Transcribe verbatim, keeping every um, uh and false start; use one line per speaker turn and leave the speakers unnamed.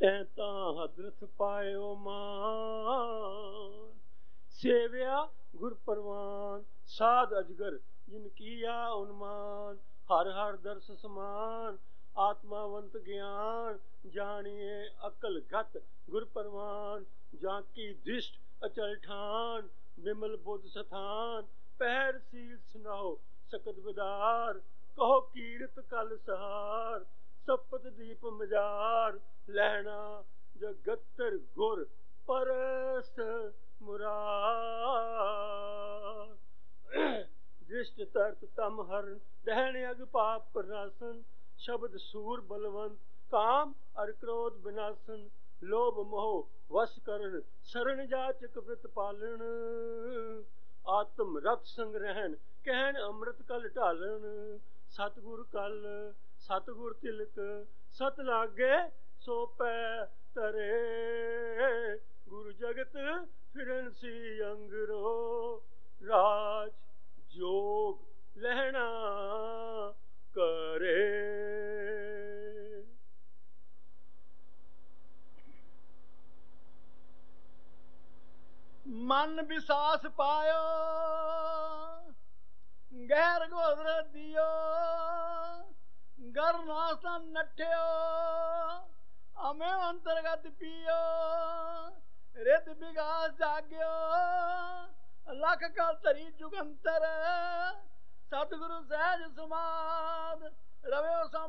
ਐ ਤਾਂ ਹਦਰਤ ਪਾਇਓ ਮਾਨ, ਸੇਵਿਆ ਗੁਰ ਪਰਵਾਨ। ਸਾਧ ਅਜਗਰ ਜਿਨ ਕੀਆ ਉਨਮਾਨ, ਹਰ ਹਰ ਦਰਸ ਸਮਾਨ। ਆਤਮਾਵੰਤ ਗਿਆਨ ਜਾਣੀਏ ਅਕਲ ਗਤ ਗੁਰ ਪਰਵਾਨ। ਜਾਂ ਕੀ ਦ੍ਰਿਸ਼ਟ ਅਚਲ ਠਾਨ, ਬਿਮਲ ਬੁੱਧ ਸਥਾਨ। ਪਹਿਰ ਸੀਲ ਸੁਨਾਓ ਸਕਤ ਵਿਦਾਰ, ਕਹੋ ਕੀਰਤ ਕਲ ਸਹਾਰ। ਸਪਤ ਦੀਪ ਮਜਾਰ, ਲਹਿਣਾ ਜਗਤਰ ਗੁਰ ਪਰਸ ਮੁਰਾਰ। ਦ੍ਰਿਸ਼ਟ ਤਰਤ ਤਮ ਹਰਨ, ਦਹਿਣ ਅਗ ਪਾਪ ਪਰਨਾਸਨ। ਸ਼ਬਦ ਸੂਰ ਬਲਵੰਤ, ਕਾਮ ਅਰ ਕ੍ਰੋਧ ਬਿਨਾਸਨ। ਲੋਭ ਮੋਹ ਵਸ ਕਰਨ, ਸਰਨ ਜਾਚਕ ਵ੍ਰਿਤ ਪਾਲਣ। ਆਤਮ ਰਤ ਸੰਗ ਰਹਿਣ, ਕਹਿਣ ਅੰਮ੍ਰਿਤ ਕਲ ਢਾਲਣ। ਸਤਿਗੁਰ ਕਲ ਸਤਿਗੁਰ ਤਿਲਕ, ਸਤ ਲਾਗੇ ਸੋ ਪੈ ਤਰੇ। ਗੁਰ ਜਗਤ ਫਿਰਨ ਸੀ ਅੰਗਰੋ, ਰਾਜ ਜੋਗ ਲਹਿਣਾ ਕਰੇ।
ਮਨ ਵਿਸਾਸ ਪਾਇਓ, ਗਹਿਰ ਗੋਦਰ ਦਿਓ। ਗਰ ਨਾਸਨ ਨਠਿਓ, ਅਮੇ ਅੰਤਰਗਤ ਪੀਓ। ਰਿਤ ਵਿਗਾਸ ਜਾਗਿਓ, ਲਖ ਕਲ ਧਰੀ ਜੁਗੰਤਰ। ਸਤਿਗੁਰੂ ਸਹਿਜ ਸਮਾਧ, ਰਵਿਓ ਸਮ